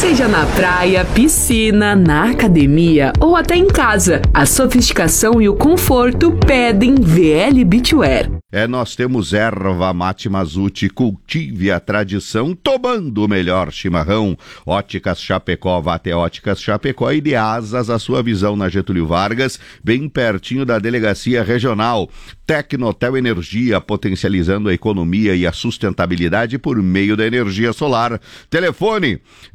Seja na praia, piscina, na academia ou até em casa, a sofisticação e o conforto pedem VL Beachwear. Nós temos erva mate Mazute, cultive a tradição, tomando o melhor chimarrão. Óticas Chapecó, vá até Óticas Chapecó e dê asas à sua visão na Getúlio Vargas, bem pertinho da Delegacia Regional. Tecnotel Energia, potencializando a economia e a sustentabilidade por meio da energia solar. Telefone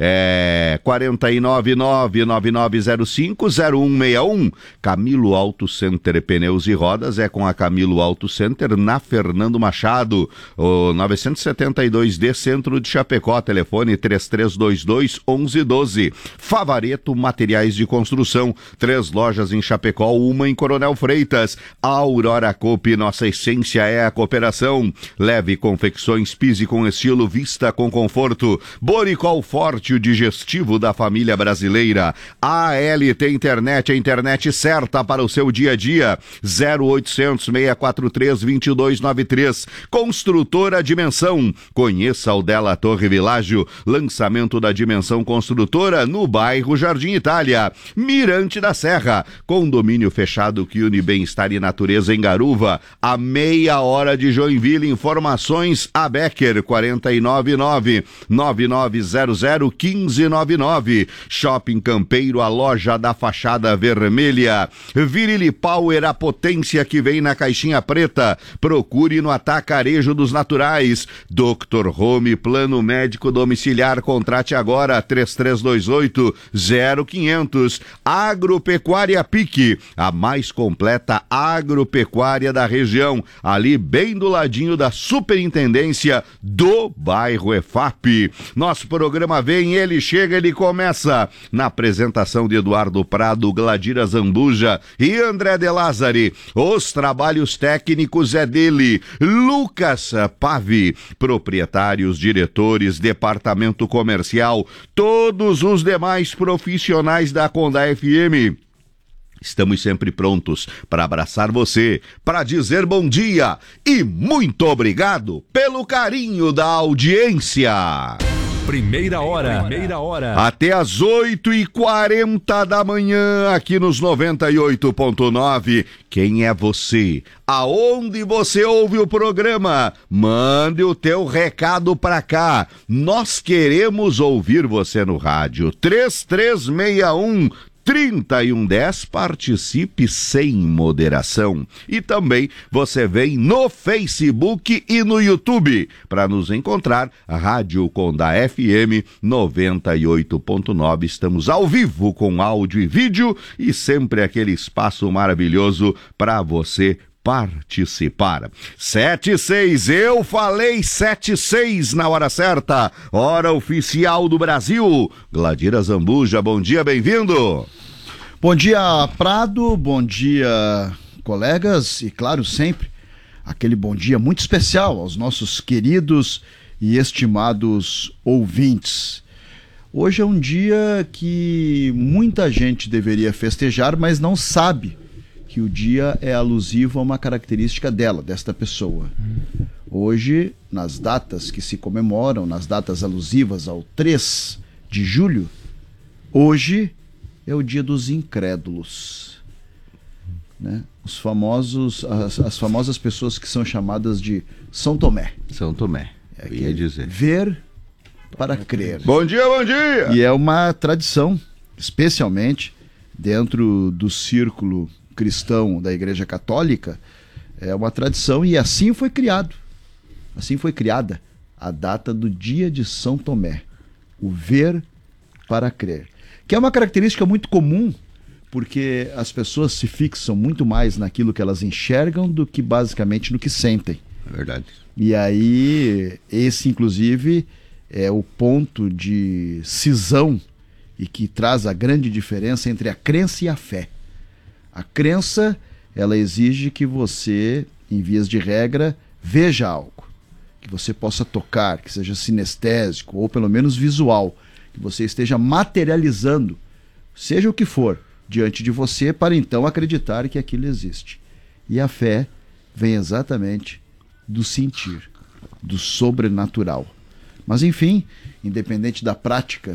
499-9905-0161. Camilo Auto Center Pneus e Rodas é com a Camilo Auto Center na Fernando Machado, o 972D Centro de Chapecó, telefone 3322-1112. Favareto Materiais de Construção, 3 lojas em Chapecó, uma em Coronel Freitas. Aurora Coop, nossa essência é a cooperação. Leve confecções, pise com estilo, vista com conforto. Boricol Forte, o digestivo da família brasileira. ALT Internet, a internet certa para o seu dia a dia. 0800 643 2293. Construtora Dimensão. Conheça o Della Torre Világio. Lançamento da Dimensão Construtora no bairro Jardim Itália. Mirante da Serra. Condomínio fechado que une bem-estar e natureza em Garuva. A meia hora de Joinville. Informações a Becker 499-9900-1599. Shopping Campeiro, a loja da fachada vermelha. Virilli Power, a potência que vem na caixinha preta. Procure no Atacarejo dos Naturais. Dr. Home, plano médico domiciliar, contrate agora 3328-0500. Agropecuária Pique, a mais completa agropecuária da região, ali bem do ladinho da Superintendência do bairro EFAP. Nosso programa vem, ele chega, ele começa na apresentação de Eduardo Prado, Gladira Zambuja e André De Lázari. Os trabalhos técnicos é dele, Lucas Pavi, proprietários, diretores, departamento comercial, todos os demais profissionais da Conda FM. Estamos sempre prontos para abraçar você, para dizer bom dia e muito obrigado pelo carinho da audiência. Primeira hora. Até às 8h40 da manhã, aqui nos 98.9. Quem é você? Aonde você ouve o programa? Mande o teu recado pra cá. Nós queremos ouvir você no rádio. 3361-3110, participe sem moderação. E também você vem no Facebook e no YouTube para nos encontrar, a Rádio Conda FM 98.9. Estamos ao vivo com áudio e vídeo e sempre aquele espaço maravilhoso para você participar. 7:06, eu falei 7:06 na hora certa, hora oficial do Brasil. Gladira Zambuja, bom dia, bem-vindo. Bom dia, Prado, bom dia, colegas, e claro, sempre aquele bom dia muito especial aos nossos queridos e estimados ouvintes. Hoje é um dia que muita gente deveria festejar, mas não sabe que o dia é alusivo a uma característica desta pessoa. Hoje, nas datas que se comemoram, nas datas alusivas ao 3 de julho, hoje é o dia dos incrédulos, né? As famosas pessoas que são chamadas de São Tomé. São Tomé, ia dizer. Ver para crer. Bom dia, bom dia! E é uma tradição, especialmente dentro do círculo cristão da Igreja Católica, é uma tradição e assim foi criada a data do dia de São Tomé, o ver para crer, que é uma característica muito comum, porque as pessoas se fixam muito mais naquilo que elas enxergam do que basicamente no que sentem. É verdade. E aí, esse inclusive é o ponto de cisão e que traz a grande diferença entre a crença e a fé. A crença, ela exige que você, em vias de regra, veja algo, que você possa tocar, que seja sinestésico ou pelo menos visual, que você esteja materializando, seja o que for, diante de você, para então acreditar que aquilo existe. E a fé vem exatamente do sentir, do sobrenatural. Mas enfim, independente da prática